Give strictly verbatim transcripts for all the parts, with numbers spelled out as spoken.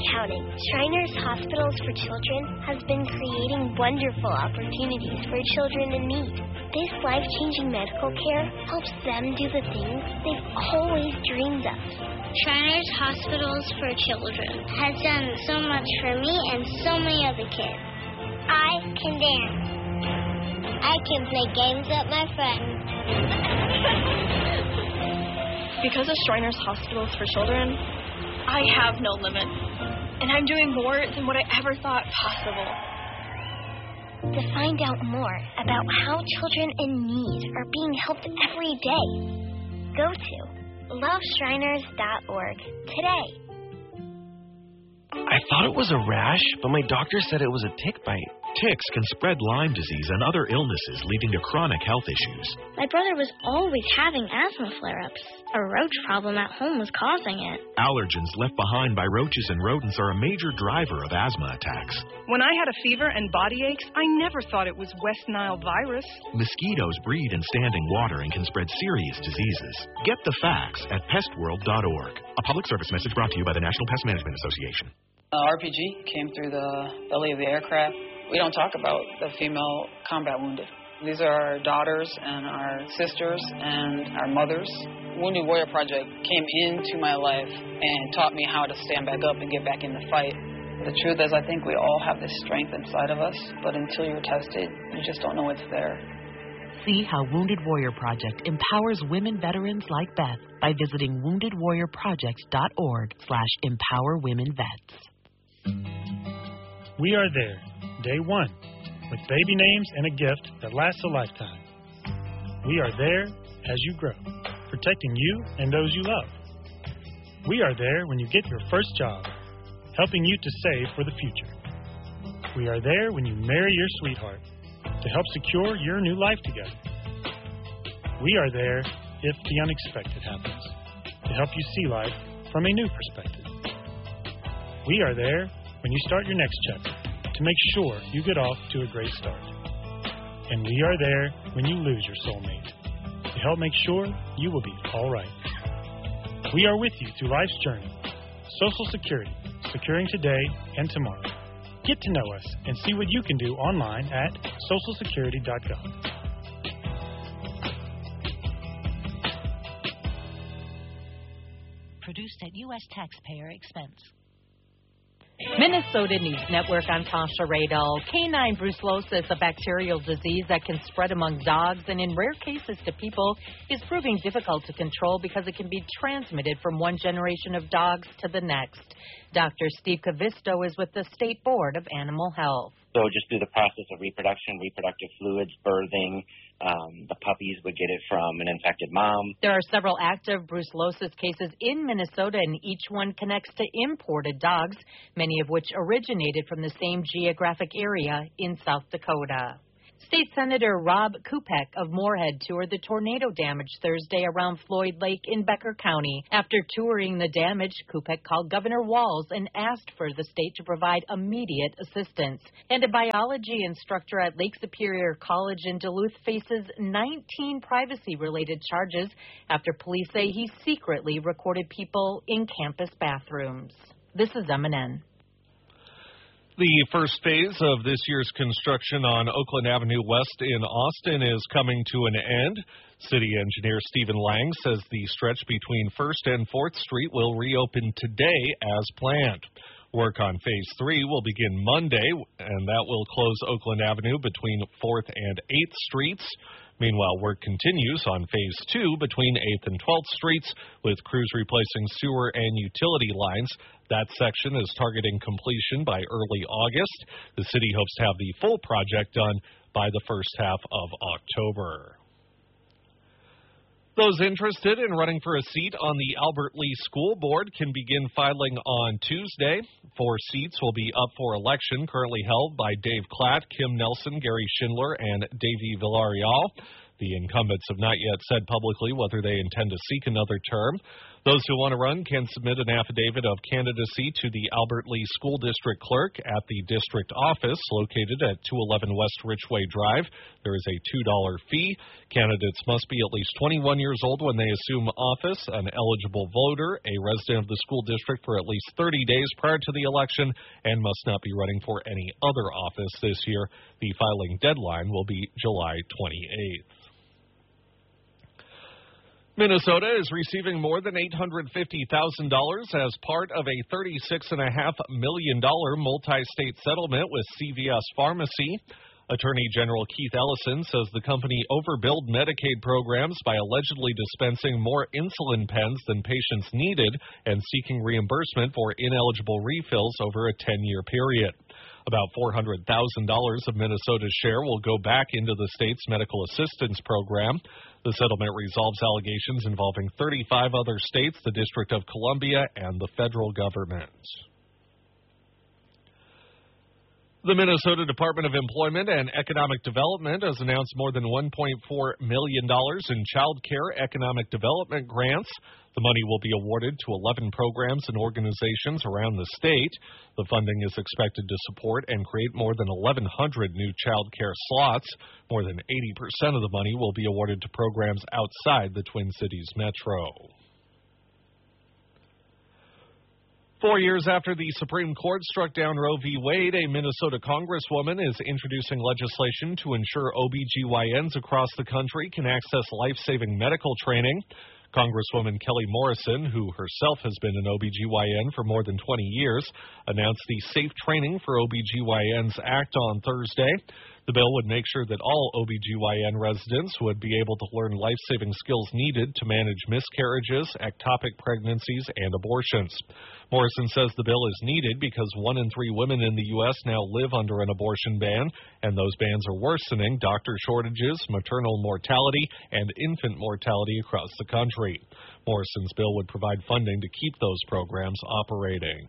counting. Shriners Hospitals for Children has been creating wonderful opportunities for children in need. This life-changing medical care helps them do the things they've always dreamed of. Shriners Hospitals for Children has done so much for me and so many other kids. I can dance. I can play games with my friends. Because of Shriners Hospitals for Children, I have no limits, and I'm doing more than what I ever thought possible. To find out more about how children in need are being helped every day, go to love shriners dot org today. I thought it was a rash, but my doctor said it was a tick bite. Ticks can spread Lyme disease and other illnesses, leading to chronic health issues. My brother was always having asthma flare-ups. A roach problem at home was causing it. Allergens left behind by roaches and rodents are a major driver of asthma attacks. When I had a fever and body aches, I never thought it was West Nile virus. Mosquitoes breed in standing water and can spread serious diseases. Get the facts at pest world dot org. A public service message brought to you by the National Pest Management Association. Uh, R P G came through the belly of the aircraft. We don't talk about the female combat wounded. These are our daughters and our sisters and our mothers. Wounded Warrior Project came into my life and taught me how to stand back up and get back in the fight. The truth is, I think we all have this strength inside of us, but until you're tested, you just don't know it's there. See how Wounded Warrior Project empowers women veterans like Beth by visiting wounded warrior project dot org slash empower women vets. We are there, day one, with baby names and a gift that lasts a lifetime. We are there as you grow, protecting you and those you love. We are there when you get your first job, helping you to save for the future. We are there when you marry your sweetheart, to help secure your new life together. We are there if the unexpected happens, to help you see life from a new perspective. We are there when you start your next chapter, to make sure you get off to a great start. And we are there when you lose your soulmate, to help make sure you will be all right. We are with you through life's journey. Social Security, securing today and tomorrow. Get to know us and see what you can do online at social security dot gov. Produced at U S taxpayer expense. Minnesota News Network, I'm Tasha Radel. Canine brucellosis, a bacterial disease that can spread among dogs and in rare cases to people, is proving difficult to control because it can be transmitted from one generation of dogs to the next. Doctor Steve Cavisto is with the State Board of Animal Health. So just through the process of reproduction, reproductive fluids, birthing, um, the puppies would get it from an infected mom. There are several active brucellosis cases in Minnesota, and each one connects to imported dogs, many of which originated from the same geographic area in South Dakota. State Senator Rob Kupek of Moorhead toured the tornado damage Thursday around Floyd Lake in Becker County. After touring the damage, Kupek called Governor Walz and asked for the state to provide immediate assistance. And a biology instructor at Lake Superior College in Duluth faces nineteen privacy-related charges after police say he secretly recorded people in campus bathrooms. This is M N N. The first phase of this year's construction on Oakland Avenue West in Austin is coming to an end. City engineer Stephen Lang says the stretch between first and fourth Street will reopen today as planned. Work on Phase three will begin Monday, and that will close Oakland Avenue between fourth and eighth Streets. Meanwhile, work continues on Phase two between eighth and twelfth Streets, with crews replacing sewer and utility lines. That section is targeting completion by early August. The city hopes to have the full project done by the first half of October. Those interested in running for a seat on the Albert Lee School Board can begin filing on Tuesday. Four seats will be up for election, currently held by Dave Klatt, Kim Nelson, Gary Schindler, and Davey Villarreal. The incumbents have not yet said publicly whether they intend to seek another term. Those who want to run can submit an affidavit of candidacy to the Albert Lee School District Clerk at the district office located at two eleven West Richway Drive. There is a two dollar fee. Candidates must be at least twenty-one years old when they assume office, an eligible voter, a resident of the school district for at least thirty days prior to the election, and must not be running for any other office this year. The filing deadline will be July twenty-eighth. Minnesota is receiving more than eight hundred fifty thousand dollars as part of a thirty-six point five million dollars multi-state settlement with C V S Pharmacy. Attorney General Keith Ellison says the company overbilled Medicaid programs by allegedly dispensing more insulin pens than patients needed and seeking reimbursement for ineligible refills over a ten-year period. About four hundred thousand dollars of Minnesota's share will go back into the state's medical assistance program. The settlement resolves allegations involving thirty-five other states, the District of Columbia, and the federal government. The Minnesota Department of Employment and Economic Development has announced more than one point four million dollars in child care economic development grants. The money will be awarded to eleven programs and organizations around the state. The funding is expected to support and create more than eleven hundred new child care slots. More than eighty percent of the money will be awarded to programs outside the Twin Cities metro. Four years after the Supreme Court struck down Roe v. Wade, a Minnesota congresswoman is introducing legislation to ensure O B G Y Ns across the country can access life-saving medical training. Congresswoman Kelly Morrison, who herself has been an O B G Y N for more than twenty years, announced the Safe Training for O B G Y Ns Act on Thursday. The bill would make sure that all O B G Y N residents would be able to learn life-saving skills needed to manage miscarriages, ectopic pregnancies, and abortions. Morrison says the bill is needed because one in three women in the U S now live under an abortion ban, and those bans are worsening doctor shortages, maternal mortality, and infant mortality across the country. Morrison's bill would provide funding to keep those programs operating.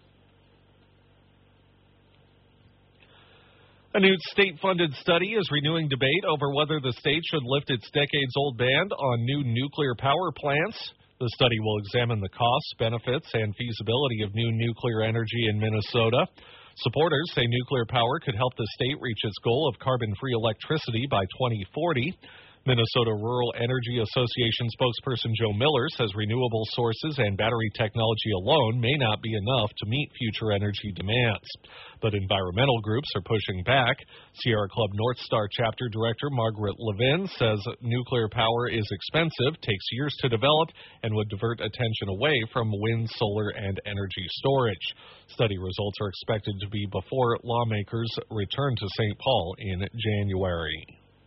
A new state-funded study is renewing debate over whether the state should lift its decades-old ban on new nuclear power plants. The study will examine the costs, benefits, and feasibility of new nuclear energy in Minnesota. Supporters say nuclear power could help the state reach its goal of carbon-free electricity by twenty forty. Minnesota Rural Energy Association spokesperson Joe Miller says renewable sources and battery technology alone may not be enough to meet future energy demands. But environmental groups are pushing back. Sierra Club North Star Chapter Director Margaret Levin says nuclear power is expensive, takes years to develop, and would divert attention away from wind, solar, and energy storage. Study results are expected to be before lawmakers return to Saint Paul in January.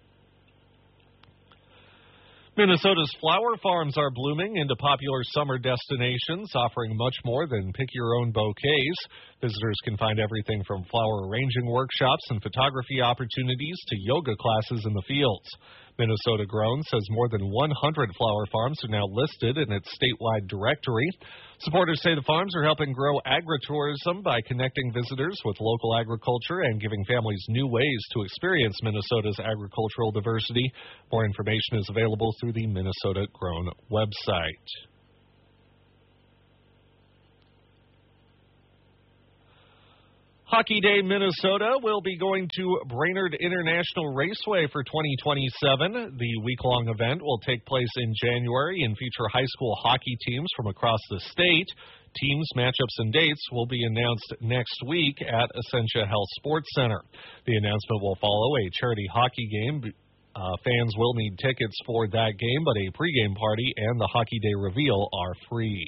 Minnesota's flower farms are blooming into popular summer destinations, offering much more than pick-your-own bouquets. Visitors can find everything from flower arranging workshops and photography opportunities to yoga classes in the fields. Minnesota Grown says more than one hundred flower farms are now listed in its statewide directory. Supporters say the farms are helping grow agritourism by connecting visitors with local agriculture and giving families new ways to experience Minnesota's agricultural diversity. More information is available through the Minnesota Grown website. Hockey Day Minnesota will be going to Brainerd International Raceway for twenty twenty-seven. The week-long event will take place in January and feature high school hockey teams from across the state. Teams, matchups, and dates will be announced next week at Essentia Health Sports Center. The announcement will follow a charity hockey game. Uh, fans will need tickets for that game, but a pregame party and the Hockey Day reveal are free.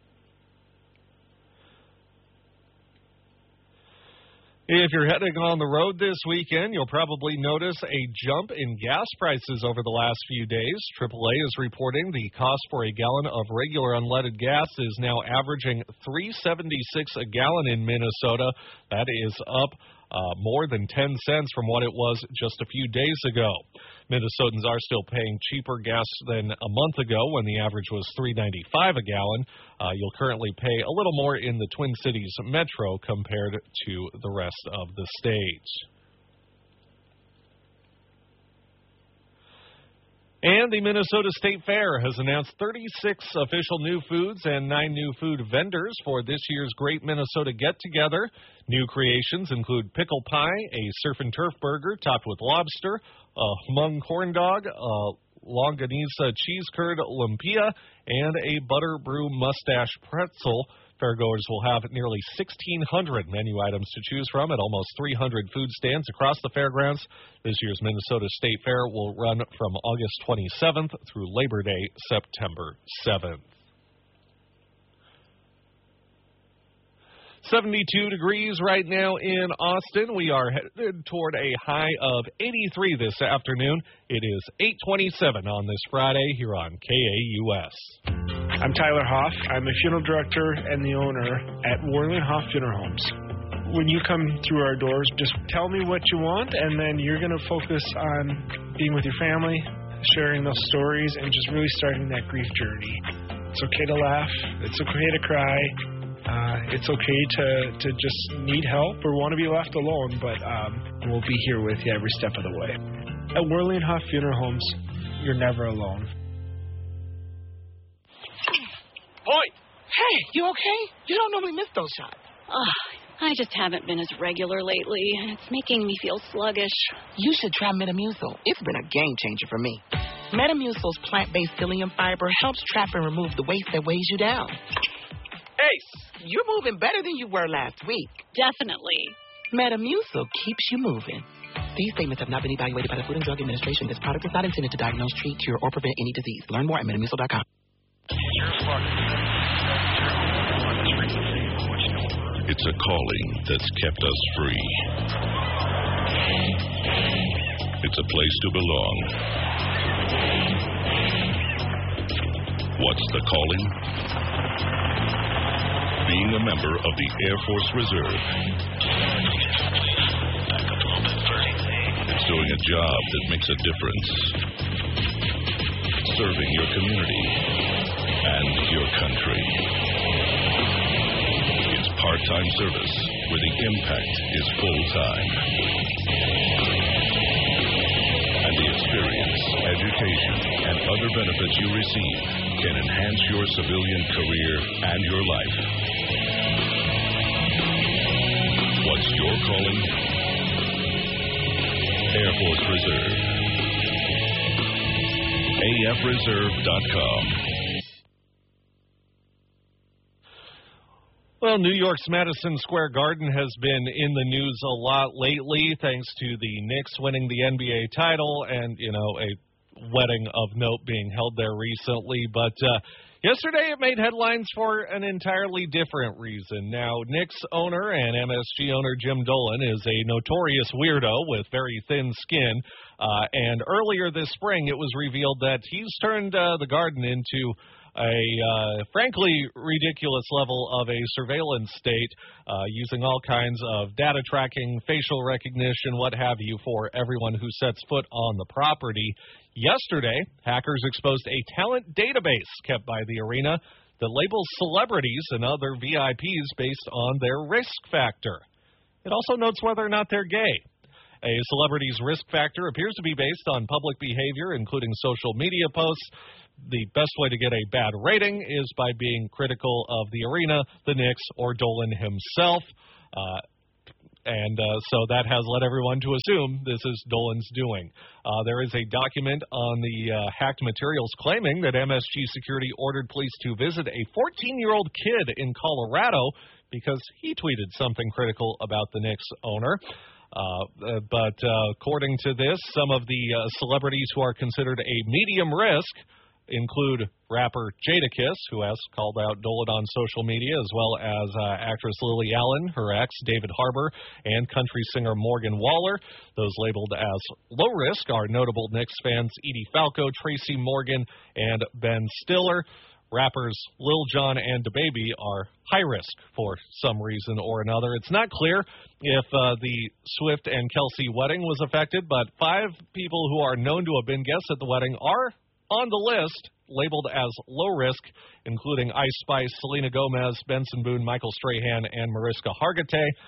If you're heading on the road this weekend, you'll probably notice a jump in gas prices over the last few days. triple A is reporting the cost for a gallon of regular unleaded gas is now averaging three dollars and seventy-six cents a gallon in Minnesota. That is up uh, more than ten cents from what it was just a few days ago. Minnesotans are still paying cheaper gas than a month ago when the average was three dollars and ninety-five cents a gallon. Uh, you'll currently pay a little more in the Twin Cities metro compared to the rest of the state. And the Minnesota State Fair has announced thirty-six official new foods and nine new food vendors for this year's Great Minnesota Get-Together. New creations include pickle pie, a surf and turf burger topped with lobster, a hmong corn dog, a longanisa cheese curd lumpia, and a butter brew mustache pretzel. Fairgoers will have nearly sixteen hundred menu items to choose from at almost three hundred food stands across the fairgrounds. This year's Minnesota State Fair will run from August twenty-seventh through Labor Day, September seventh. seventy-two degrees right now in Austin. We are headed toward a high of eighty-three this afternoon. It is eight twenty-seven on this Friday here on K A U S. I'm Tyler Hoff. I'm a funeral director and the owner at Worley and Hoff Funeral Homes. When you come through our doors, just tell me what you want, and then you're going to focus on being with your family, sharing those stories, and just really starting that grief journey. It's okay to laugh. It's okay to cry. Uh, it's okay to, to just need help or want to be left alone, but um, we'll be here with you every step of the way. At Worley and Hoff Funeral Homes, you're never alone. Boy, hey, you okay? You don't normally miss those shots. Oh, I just haven't been as regular lately, and it's making me feel sluggish. You should try Metamucil. It's been a game changer for me. Metamucil's plant-based psyllium fiber helps trap and remove the waste that weighs you down. Ace, you're moving better than you were last week. Definitely. Metamucil keeps you moving. These statements have not been evaluated by the Food and Drug Administration. This product is not intended to diagnose, treat, cure, or prevent any disease. Learn more at metamucil dot com. It's a calling that's kept us free. It's a place to belong. What's the calling? Being a member of the Air Force Reserve. It's doing a job that makes a difference. Serving your community and your country. It's part-time service where the impact is full-time. And the experience, education, and other benefits you receive can enhance your civilian career and your life. What's your calling? Air Force Reserve. A F reserve dot com. Well, New York's Madison Square Garden has been in the news a lot lately, thanks to the Knicks winning the N B A title and, you know, a wedding of note being held there recently. But uh, yesterday it made headlines for an entirely different reason. Now, Knicks owner and M S G owner Jim Dolan is a notorious weirdo with very thin skin. Uh, and earlier this spring, it was revealed that he's turned uh, the Garden into a, uh, frankly, ridiculous level of a surveillance state, uh, using all kinds of data tracking, facial recognition, what have you, for everyone who sets foot on the property. Yesterday, hackers exposed a talent database kept by the arena that labels celebrities and other V I Ps based on their risk factor. It also notes whether or not they're gay. A celebrity's risk factor appears to be based on public behavior, including social media posts. The best way to get a bad rating is by being critical of the arena, the Knicks, or Dolan himself. Uh, and uh, so that has led everyone to assume this is Dolan's doing. Uh, there is a document on the uh, hacked materials claiming that M S G Security ordered police to visit a fourteen-year-old kid in Colorado because he tweeted something critical about the Knicks owner. Uh, but uh, according to this, some of the uh, celebrities who are considered a medium risk include rapper Jadakiss, who has called out Dolan on social media, as well as uh, actress Lily Allen, her ex David Harbour, and country singer Morgan Wallen. Those labeled as low risk are notable Knicks fans Edie Falco, Tracy Morgan, and Ben Stiller. Rappers Lil Jon and DaBaby are high risk for some reason or another. It's not clear if uh, the Swift and Kelsey wedding was affected, but five people who are known to have been guests at the wedding are on the list, labeled as low risk, including Ice Spice, Selena Gomez, Benson Boone, Michael Strahan, and Mariska Hargitay.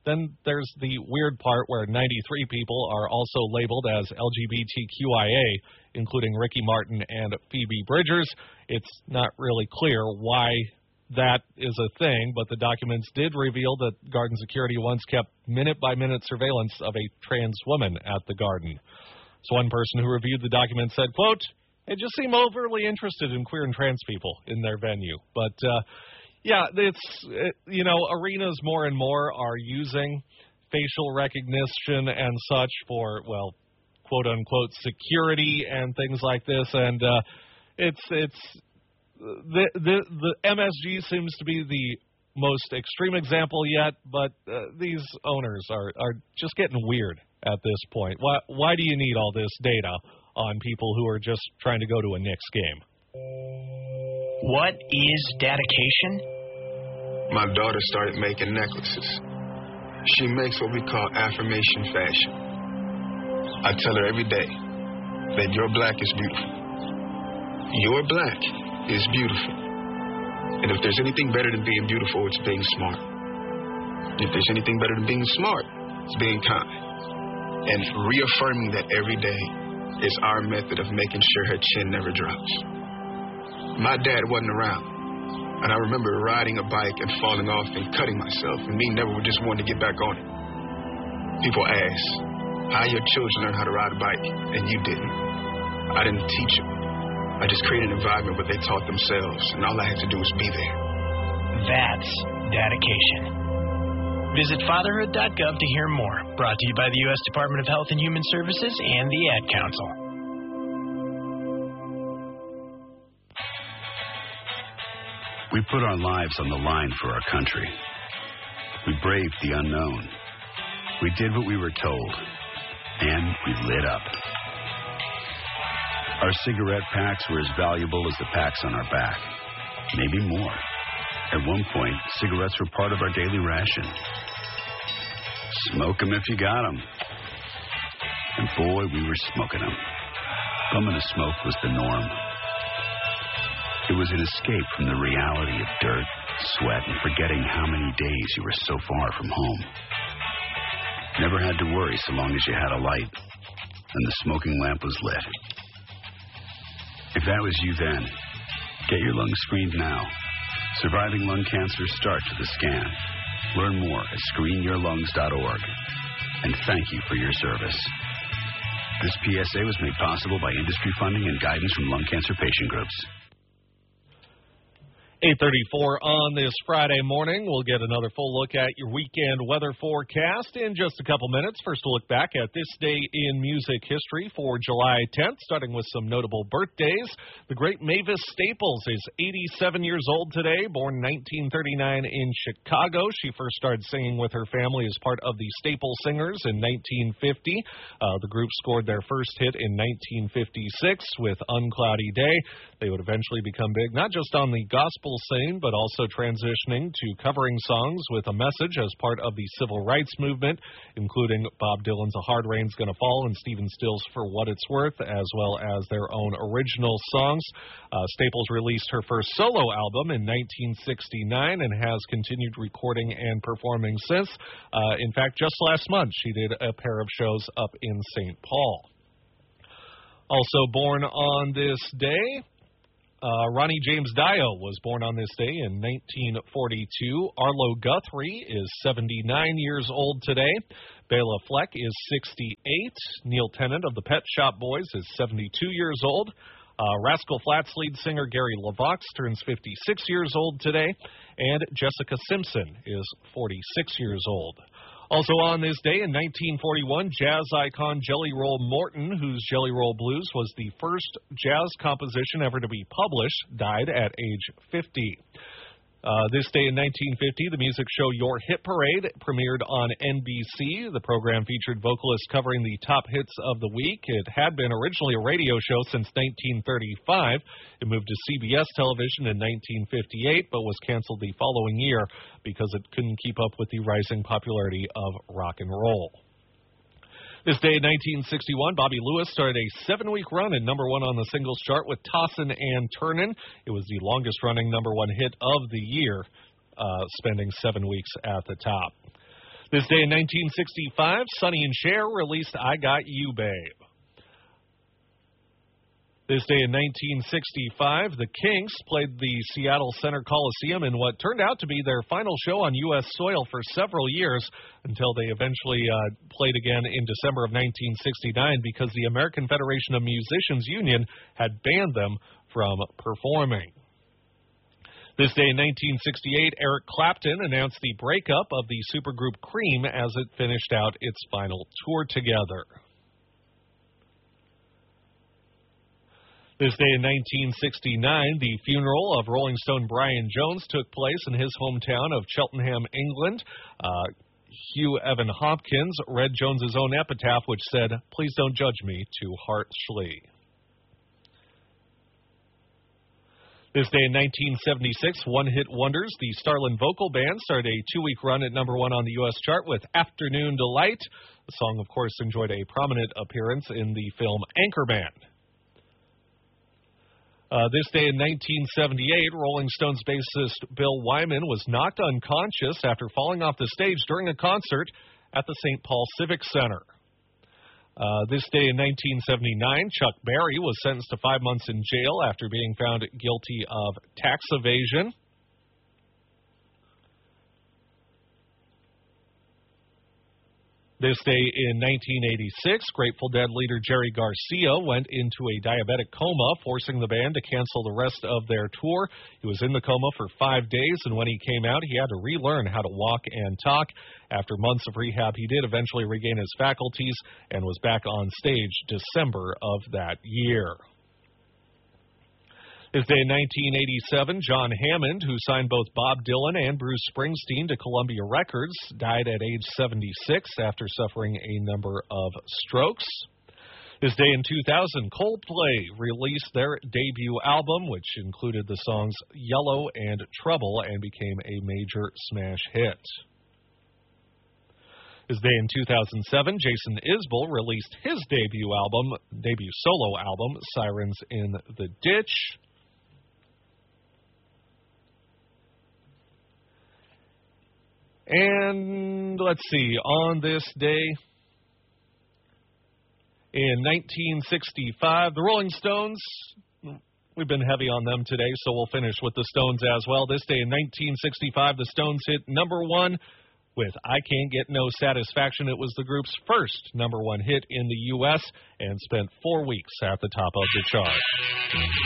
then there's the weird part where ninety-three people are also labeled as L G B T Q I A, including Ricky Martin and Phoebe Bridgers. It's not really clear why that is a thing, but the documents did reveal that Garden security once kept minute-by-minute surveillance of a trans woman at the Garden. So one person who reviewed the document said, quote, "They just seem overly interested in queer and trans people in their venue." But, uh, yeah, it's, it, you know, arenas more and more are using facial recognition and such for, well, quote-unquote security and things like this. And uh, it's, it's, the, the, the M S G seems to be the most extreme example yet, but uh, these owners are, are just getting weird at this point. Why, why do you need all this data on people who are just trying to go to a Knicks game? What is dedication? My daughter started making necklaces. She makes what we call affirmation fashion. I tell her every day that your black is beautiful. Your black is beautiful. And if there's anything better than being beautiful, it's being smart. If there's anything better than being smart, it's being kind. And reaffirming that every day is our method of making sure her chin never drops. My dad wasn't around, and I remember riding a bike and falling off and cutting myself, and me never just wanted to get back on it. People ask, how your children learn how to ride a bike, and you didn't. I didn't teach them. I just created an environment where they taught themselves, and all I had to do was be there. That's dedication. Visit fatherhood dot gov to hear more. Brought to you by the U S Department of Health and Human Services and the Ad Council. We put our lives on the line for our country. We braved the unknown. We did what we were told. And we lit up. Our cigarette packs were as valuable as the packs on our back. Maybe more. At one point, cigarettes were part of our daily ration. Smoke 'em if you got 'em. And boy, we were smoking 'em. Bumming a smoke was the norm. It was an escape from the reality of dirt, sweat, and forgetting how many days you were so far from home. Never had to worry so long as you had a light and the smoking lamp was lit. If that was you then, get your lungs screened now. Surviving lung cancer starts with a scan. Learn more at screen your lungs dot org. And thank you for your service. This P S A was made possible by industry funding and guidance from lung cancer patient groups. eight thirty-four on this Friday morning. We'll get another full look at your weekend weather forecast in just a couple minutes. First, a look back at this day in music history for July tenth, starting with some notable birthdays. The great Mavis Staples is eighty-seven years old today, born nineteen thirty-nine in Chicago. She first started singing with her family as part of the Staple Singers in nineteen fifty. Uh, the group scored their first hit in nineteen fifty-six with Uncloudy Day. They would eventually become big, not just on the gospel scene, but also transitioning to covering songs with a message as part of the civil rights movement, including Bob Dylan's A Hard Rain's Gonna Fall and Stephen Stills' For What It's Worth, as well as their own original songs. Uh, Staples released her first solo album in nineteen sixty-nine and has continued recording and performing since. Uh, in fact, just last month, she did a pair of shows up in Saint Paul. Also born on this day, Uh, Ronnie James Dio was born on this day in nineteen forty-two. Arlo Guthrie is seventy-nine years old today. Bela Fleck is sixty-eight. Neil Tennant of the Pet Shop Boys is seventy-two years old. Uh, Rascal Flatts lead singer Gary LaVox turns fifty-six years old today. And Jessica Simpson is forty-six years old. Also on this day in nineteen forty-one, jazz icon Jelly Roll Morton, whose Jelly Roll Blues was the first jazz composition ever to be published, died at age fifty. Uh, this day in nineteen fifty, the music show Your Hit Parade premiered on N B C. The program featured vocalists covering the top hits of the week. It had been originally a radio show since nineteen thirty-five. It moved to C B S television in nineteen fifty-eight, but was canceled the following year because it couldn't keep up with the rising popularity of rock and roll. This day in nineteen sixty-one, Bobby Lewis started a seven-week run at number one on the singles chart with Tossin' and Turnin'. It was the longest-running number one hit of the year, uh, spending seven weeks at the top. This day in nineteen sixty-five, Sonny and Cher released I Got You, Babe. This day in nineteen sixty-five, the Kinks played the Seattle Center Coliseum in what turned out to be their final show on U S soil for several years until they eventually uh, played again in December of nineteen sixty-nine because the American Federation of Musicians Union had banned them from performing. This day in nineteen sixty-eight, Eric Clapton announced the breakup of the supergroup Cream as it finished out its final tour together. This day in nineteen sixty-nine, the funeral of Rolling Stone Brian Jones took place in his hometown of Cheltenham, England. Uh, Hugh Evan Hopkins read Jones's own epitaph, which said, "Please don't judge me too harshly." This day in nineteen seventy-six, one-hit wonders, the Starland Vocal Band, started a two-week run at number one on the U S chart with Afternoon Delight. The song, of course, enjoyed a prominent appearance in the film Anchorman. Uh, this day in nineteen seventy-eight, Rolling Stones bassist Bill Wyman was knocked unconscious after falling off the stage during a concert at the Saint Paul Civic Center. Uh, this day in nineteen seventy-nine, Chuck Berry was sentenced to five months in jail after being found guilty of tax evasion. This day in nineteen eighty-six, Grateful Dead leader Jerry Garcia went into a diabetic coma, forcing the band to cancel the rest of their tour. He was in the coma for five days, and when he came out, he had to relearn how to walk and talk. After months of rehab, he did eventually regain his faculties and was back on stage December of that year. This day in nineteen eighty-seven, John Hammond, who signed both Bob Dylan and Bruce Springsteen to Columbia Records, died at age seventy-six after suffering a number of strokes. This day in two thousand, Coldplay released their debut album, which included the songs Yellow and Trouble, and became a major smash hit. This day in two thousand seven, Jason Isbell released his debut album, debut solo album, Sirens in the Ditch. And let's see, on this day in nineteen sixty-five, the Rolling Stones, we've been heavy on them today, so we'll finish with the Stones as well. This day in nineteen sixty-five, the Stones hit number one with I Can't Get No Satisfaction. It was the group's first number one hit in the U S and spent four weeks at the top of the chart.